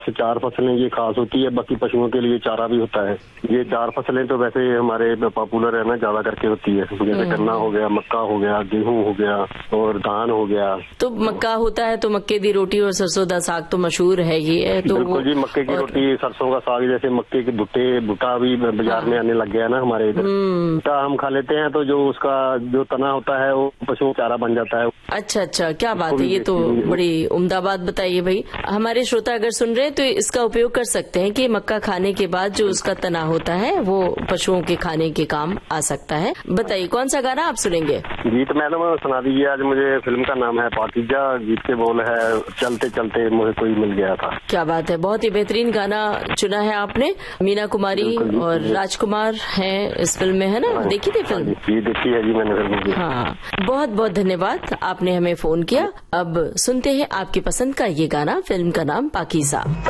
4 फसलें ये खास होती है, बाकी पशुओं के लिए चारा भी होता है। ये 4 फसलें तो वैसे हमारे पॉपुलर है ना, ज्यादा करके होती है। जैसे गन्ना हो गया, मक्का हो गया, गेहूं हो गया और धान हो गया। तो मक्का होता है तो मक्के दी रोटी और सरसों दा साग तो मशहूर है ये। तो बिल्कुल जी, मक्के की रोटी, सरसों का साग, जैसे मक्के के भुट्टा भी बाजार में आने लग गया ना हमारे इधर। भुट्टा हम खा लेते हैं तो जो उसका जो तना होता है वो पशुओं चारा बन जाता है। अच्छा अच्छा, क्या बात है, ये तो बड़ी उम्दा बात बताइए भाई। हमारे श्रोता अगर सुन रहे हैं तो इसका उपयोग कर सकते हैं कि मक्का खाने के बाद जो उसका तना होता है वो पशुओं के खाने के काम आ सकता है। बताइए कौन सा गाना आप सुनेंगे? गीत मैडम सुना दीजिए आज मुझे। फिल्म का नाम है पाकीज़ा, गीत के बोल है चलते चलते मुझे कोई मिल गया था। क्या बात है, बहुत ही बेहतरीन गाना चुना है आपने। मीना कुमारी और राजकुमार हैं इस फिल्म में, है ना? देखी थी फिल्म? जी देखी है जी मैंने फिल्म। हाँ, बहुत बहुत धन्यवाद, आपने हमें फोन किया। अब सुनते हैं आपकी पसंद का ये गाना, फिल्म का नाम पाकीज़ा।